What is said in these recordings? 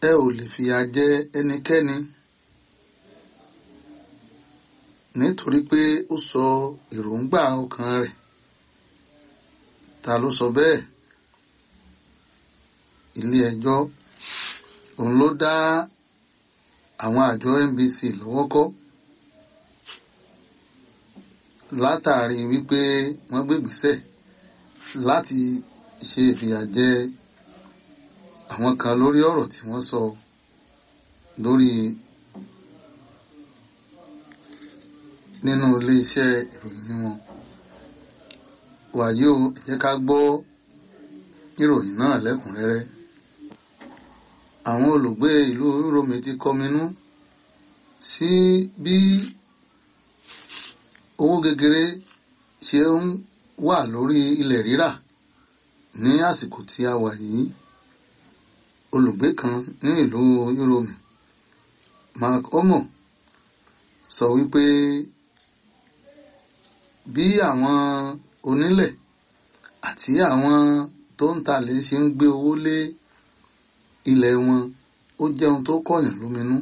ẹ ò lè fìyà jẹ ẹnikẹ́ni nítorí pé ó sọ èròǹgbà ọkàn rẹ̀. Ta ló sọ bẹ́ẹ̀? Ilé ẹjọ́ òun ló dá àwọn àjọ NBC lọ́wọ́ kọ́ látàrí wípé wọ́n gbé ìgbésẹ̀ láti ṣe ìfìyàjẹ àwọn kan lórí ọ̀rọ̀ tí wọ́n sọ lórí nínú iléeṣẹ́ ìròyìn wọn. Wàyí o, ẹ jẹ́ ká gbọ́ ìròyìn náà lẹ́kùnrẹ́rẹ́. Àwọn olùgbé ìlú Uromi ti kọminú sí bí owó gegere ṣe ń wà lórí ilẹ̀ rírà ní àsìkò tí a wà yìí. Olùgbé kan ní ìlú Uromi, Mark Omo, sọ wípé bí àwọn onílẹ̀ àti àwọn tó ń talẹ̀ ṣe ń gbé owó lé ilẹ̀ wọn, ó jẹ́ ohun tó kọ̀yàn lóminú.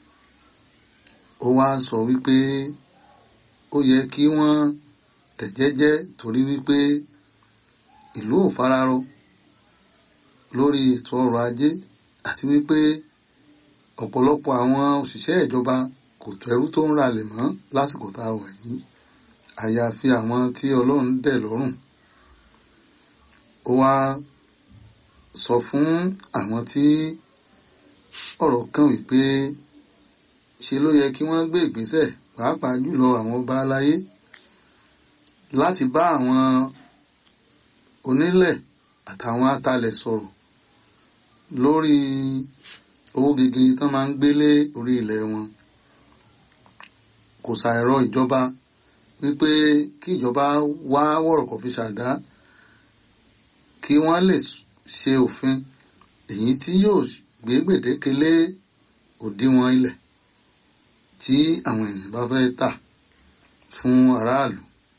Ó wá sọ wípé ó yẹ kí wọ́n tẹ̀jẹ́jẹ́ torí wípé ìlú ò fararọ lórí ètò ọrọ̀ ajé àti wípé ọ̀pọ̀lọpọ̀ àwọn òṣìṣẹ́ ìjọba kò tẹ́rú tó ń ralẹ̀ mọ́ lásìkò tá a wà yìí, àyàfi àwọn tí Ọlọ́run dẹ̀ lọ́rùn. Ó wá sọ fún àwọn tí ọ̀rọ̀ kàn wípé ṣe ló yẹ kí wọ́n gbé ìgbésẹ̀, pàápàá jùlọ àwọn ọba aláyé, láti bá àwọn onílẹ̀ àtàwọn atalẹ̀ sọ̀rọ̀ lórí owó gegere tán máa ń gbélé orí ilẹ̀ wọn. Kò ṣàìrọ̀ ìjọba wípé kí ìjọba wá wọ̀rọ̀kọ̀ fi ṣàdá kí wọ́n lè ṣe òfin èyí tí yóò gbé gbèdéke lé òdiwọ̀n ilẹ̀ tí àwọn ènìyàn bá fẹ́ tà fún aráàlú.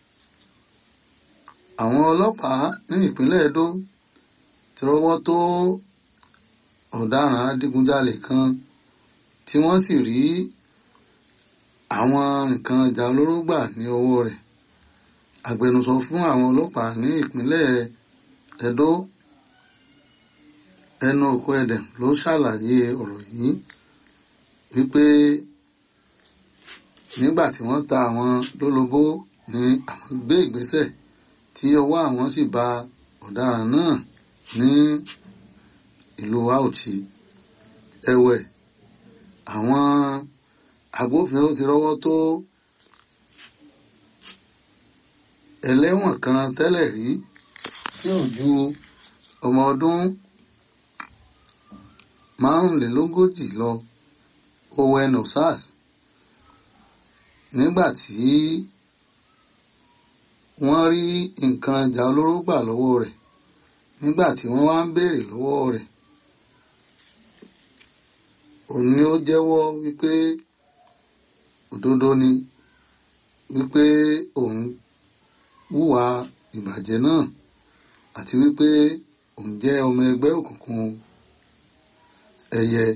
Àwọn ọlọ́pàá ní ìpínlẹ̀ Edo ti rọ́wọ́ tó ọ̀daràn adigunjalè kan tí wọ́n sì rí àwọn nǹkan ìjà olóró gbà ní ọwọ́ rẹ̀. Agbẹnusọ fún àwọn ọlọ́pàá ní ìpínlẹ̀ Edo, Eno Okoedem, ló ṣàlàyé ọ̀rọ̀ yìí wípé nígbà tí wọ́n ta àwọn lólobó ni àwọn gbé ìgbésẹ̀ tí ọwọ́ àwọn sì ba ọ̀daràn náà ní ìlú Auchi. Ẹ̀wẹ̀, àwọn agbófinró ti rọ́wọ́ tó ẹlẹ́wọ̀n kan tẹ́lẹ̀ rí tí ò ju ọmọ ọdún 45 lọ, Owen Osas, nígbà tí wọ́n rí nǹkan ìjà olóró gbà lọ́wọ́ rẹ̀. Nígbà tí wọ́n wá ń béèrè lọ́wọ́ rẹ̀, òun ni ó jẹ́wọ́ wípé òdodo ni wípé òun hùwà ìbàjẹ́ náà àti wípé òun jẹ́ ọmọ ẹgbẹ́ òkùnkùn ẹyẹ.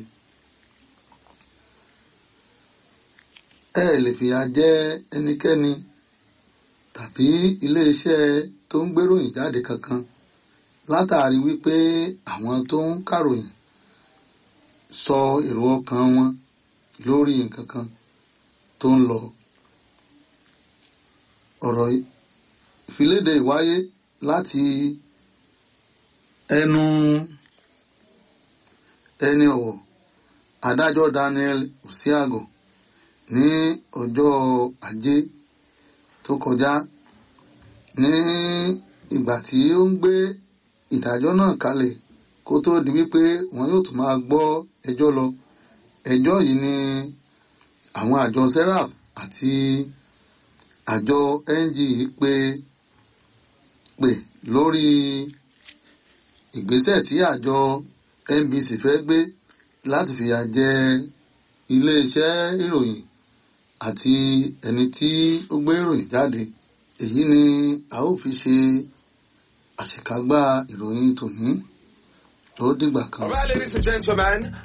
Ẹ lè fìyà jẹ ẹnikẹ́ni tàbí iléeṣẹ́ tó ń gbéròyìn jáde kankan látàrí wípé àwọn tó ń kàròyìn sọ èrò ọkàn wọn lórí nǹkan kan tó ń lọ. Ọ̀rọ̀ ìfiléde ìwáyé láti ẹnu ẹni ọ̀wọ̀ adájọ́ Daniel Usiago ní ọjọ́ Ajé tó kọjá, ní ìgbà tí ó ń gbé ìdájọ́ náà kalẹ̀ kó tó di wípé wọn yóò tún máa gbọ́ ẹjọ́ lọ. Ẹjọ́ yìí ni àwọn àjọ Serap àti àjọ NG pè lórí ìgbésẹ̀ tí àjọ NBC fẹ́ gbé láti fìyà jẹ iléeṣẹ́ ìròyìn àti ẹni tí ó gbé ìròyìn jáde. Èyí ni a ó fi ṣe àṣekágbá ìròyìn tòní. Ó dìgbà kan. All right, ladies and gentlemen.